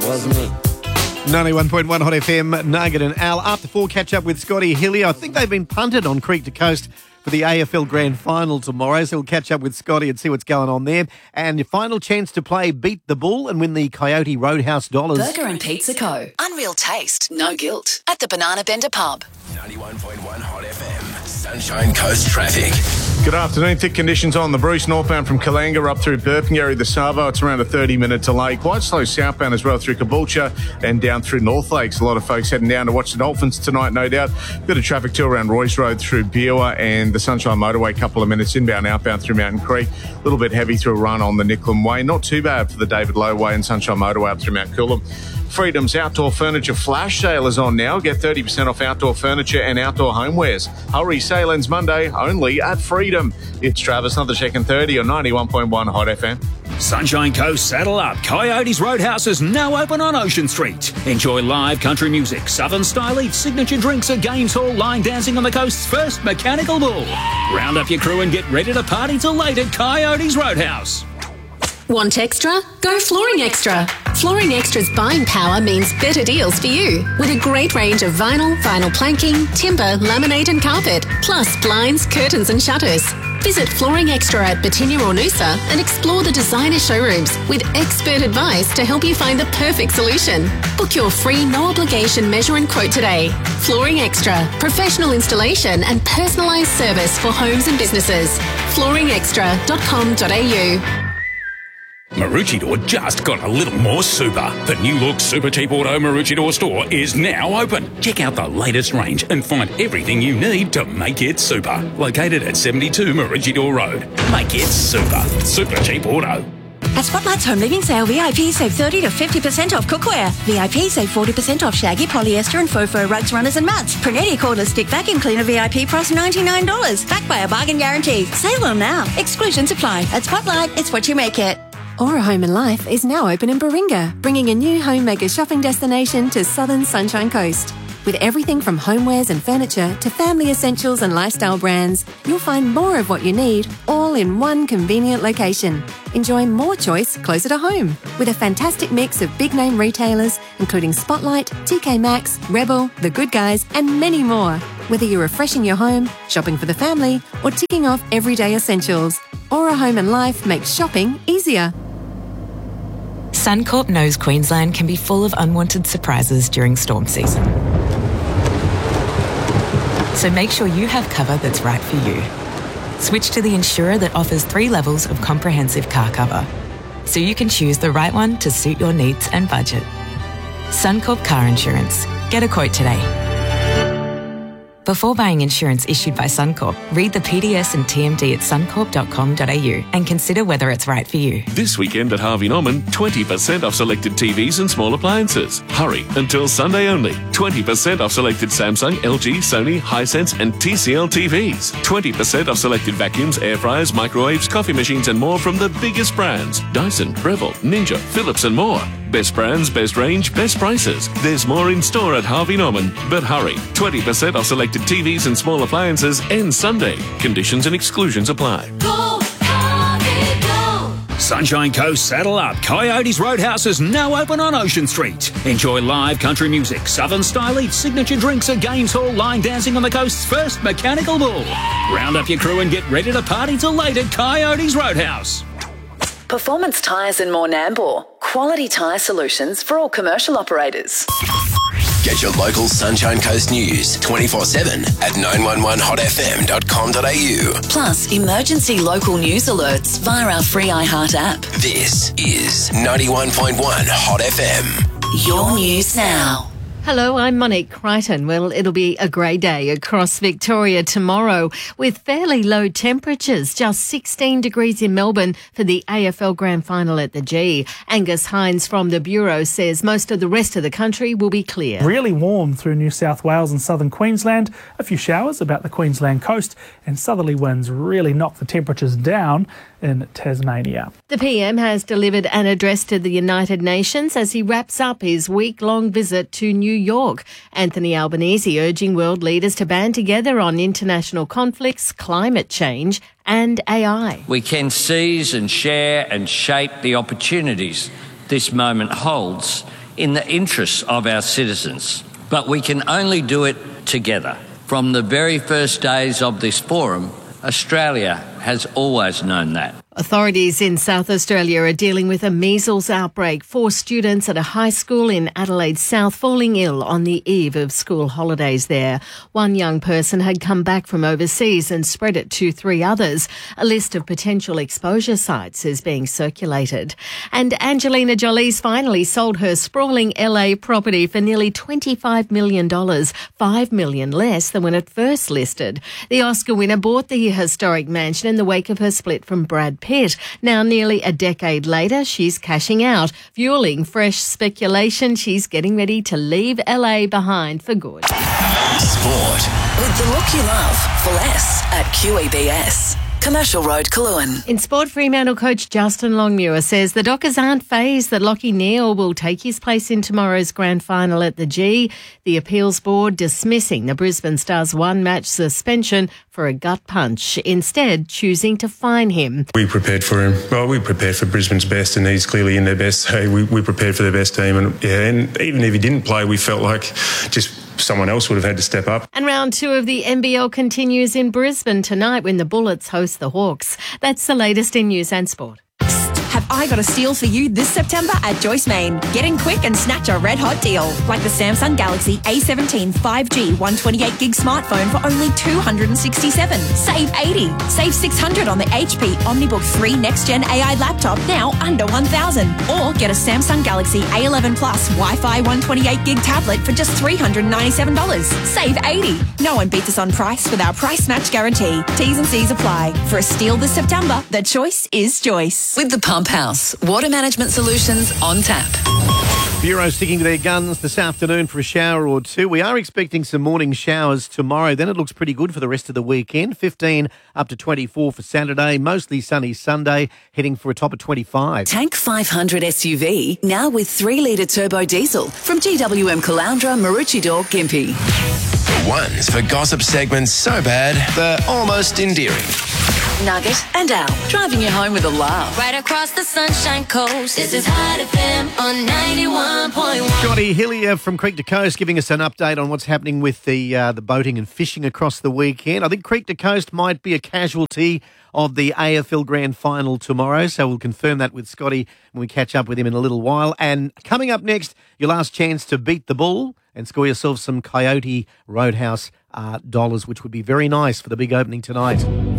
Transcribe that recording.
wasn't it? 91.1 Hot FM, Nugget and Al. After 4, catch up with Scotty Hilly. I think they've been punted on Creek to Coast for the AFL Grand Final tomorrow, so we'll catch up with Scotty and see what's going on there. And your final chance to play Beat the Bull and win the Coyote Roadhouse dollars. Burger and Pizza Co. Unreal taste, no guilt. At the Banana Bender Pub. 91.1 Hot FM, Sunshine Coast traffic. Good afternoon. Thick conditions on the Bruce northbound from Kalanga up through Burpengary, the Savo. It's around a 30-minute delay. Quite slow southbound as well through Caboolture and down through North Lakes. A lot of folks heading down to watch the Dolphins tonight, no doubt. Bit of traffic too around Royce Road through Beerwah and the Sunshine Motorway. Couple of minutes inbound, outbound through Mountain Creek. A little bit heavy through a run on the Nicklin Way. Not too bad for the David Low Way and Sunshine Motorway up through Mount Coolum. Freedom's outdoor furniture flash sale is on now. Get 30% off outdoor furniture and outdoor homewares. Hurry, sale ends Monday only at Freedom. It's Travis Nothercheck and 30 on 91.1 Hot FM. Sunshine Coast, saddle up. Coyotes Roadhouse is now open on Ocean Street. Enjoy live country music, southern style eats, signature drinks, a games hall, line dancing on the coast's first mechanical bull. Round up your crew and get ready to party till late at Coyotes Roadhouse. Want extra? Go Flooring Extra. Flooring Extra's buying power means better deals for you. With a great range of vinyl planking, timber, laminate and carpet, plus blinds, curtains and shutters. Visit Flooring Extra at Batinia or Noosa and explore the designer showrooms with expert advice to help you find the perfect solution. Book your free no-obligation measure and quote today. Flooring Extra. Professional installation and personalised service for homes and businesses. flooringextra.com.au. Maroochydore just got a little more super. The new look Super Cheap Auto Maroochydore store is now open. Check out the latest range and find everything you need to make it super. Located at 72 Maroochydore Road. Make it super. Super Cheap Auto. At Spotlight's Home Living Sale, VIP save 30 to 50% off cookware. VIP save 40% off shaggy, polyester and faux fur rugs, runners and mats. Prunetti cordless stick vacuum cleaner VIP price $99. Backed by a bargain guarantee. Sale on now. Exclusions apply. At Spotlight, it's what you make it. Aura Home and Life is now open in Baringa, bringing a new homemaker shopping destination to southern Sunshine Coast. With everything from homewares and furniture to family essentials and lifestyle brands, you'll find more of what you need, all in one convenient location. Enjoy more choice closer to home, with a fantastic mix of big-name retailers, including Spotlight, TK Maxx, Rebel, The Good Guys, and many more. Whether you're refreshing your home, shopping for the family, or ticking off everyday essentials, Aura Home and Life makes shopping easier. Suncorp knows Queensland can be full of unwanted surprises during storm season. So make sure you have cover that's right for you. Switch to the insurer that offers 3 levels of comprehensive car cover, so you can choose the right one to suit your needs and budget. Suncorp Car Insurance. Get a quote today. Before buying insurance issued by Suncorp, read the PDS and TMD at suncorp.com.au and consider whether it's right for you. This weekend at Harvey Norman, 20% off selected TVs and small appliances. Hurry until Sunday only. 20% off selected Samsung, LG, Sony, Hisense and TCL TVs. 20% off selected vacuums, air fryers, microwaves, coffee machines and more from the biggest brands. Dyson, Breville, Ninja, Philips and more. Best brands, best range, best prices. There's more in store at Harvey Norman. But hurry, 20% off selected TVs and small appliances ends Sunday. Conditions and exclusions apply. Go, Harvey, go! Sunshine Coast, saddle up. Coyotes Roadhouse is now open on Ocean Street. Enjoy live country music, southern style eats, signature drinks, a games hall, line dancing on the coast's first mechanical bull. Round up your crew and get ready to party till late at Coyotes Roadhouse. Performance Tyres and More Nambour. Quality tyre solutions for all commercial operators. Get your local Sunshine Coast news 24/7 at 911hotfm.com.au. Plus, emergency local news alerts via our free iHeart app. This is 91.1 Hot FM. Your news now. Hello, I'm Monique Crichton. Well, it'll be a grey day across Victoria tomorrow with fairly low temperatures, just 16 degrees in Melbourne for the AFL Grand Final at the G. Angus Hines from the Bureau says most of the rest of the country will be clear. Really warm through New South Wales and southern Queensland. A few showers about the Queensland coast and southerly winds really knock the temperatures down in Tasmania. The PM has delivered an address to the United Nations as he wraps up his week-long visit to New York. Anthony Albanese urging world leaders to band together on international conflicts, climate change and AI. We can seize and share and shape the opportunities this moment holds in the interests of our citizens. But we can only do it together. From the very first days of this forum, Australia has always known that. Authorities in South Australia are dealing with a measles outbreak. 4 students at a high school in Adelaide South falling ill on the eve of school holidays there. One young person had come back from overseas and spread it to 3 others. A list of potential exposure sites is being circulated. And Angelina Jolie's finally sold her sprawling LA property for nearly $25 million, $5 million less than when it first listed. The Oscar winner bought the historic mansion in the wake of her split from Brad Pitt. Now, nearly a decade later, she's cashing out, fueling fresh speculation she's getting ready to leave LA behind for good. Sport. With the look you love for less at QEBS. Commercial Road, Coolangatta. In sport, Fremantle coach Justin Longmuir says the Dockers aren't fazed that Lachie Neale will take his place in tomorrow's grand final at the G. The appeals board dismissing the Brisbane Stars one-match suspension for a gut punch, instead choosing to fine him. We prepared for him. Well, we prepared for Brisbane's best, and he's clearly in their best. So we prepared for their best team, and even if he didn't play, we felt like just someone else would have had to step up. And round 2 of the NBL continues in Brisbane tonight when the Bullets host the Hawks. That's the latest in news and sport. Have I got a steal for you this September at Joyce Main? Get in quick and snatch a red hot deal. Like the Samsung Galaxy A17 5G 128GB smartphone for only $267. Save $80. Save $600 on the HP OmniBook 3 Next Gen AI laptop, now under $1,000. Or get a Samsung Galaxy A11 Plus Wi-Fi 128GB tablet for just $397. Save $80. No one beats us on price with our price match guarantee. T's and C's apply. For a steal this September, the choice is Joyce. With the Pump House, water management solutions on tap. Bureau sticking to their guns this afternoon for a shower or 2. We are expecting some morning showers tomorrow. Then it looks pretty good for the rest of the weekend. 15 up to 24 for Saturday. Mostly sunny Sunday, heading for a top of 25. Tank 500 SUV, now with 3-litre turbo diesel from GWM Caloundra, Maroochydore, Gympie. Ones for gossip segments so bad, they're almost endearing. Nugget and Al, driving you home with a laugh. Right across the Sunshine Coast, this is Hot FM on 91.1. Scotty Hillier from Creek to Coast giving us an update on what's happening with the boating and fishing across the weekend. I think Creek to Coast might be a casualty of the AFL Grand Final tomorrow, so we'll confirm that with Scotty when we catch up with him in a little while. And coming up next, your last chance to beat the bull and score yourself some Coyote Roadhouse dollars, which would be very nice for the big opening tonight.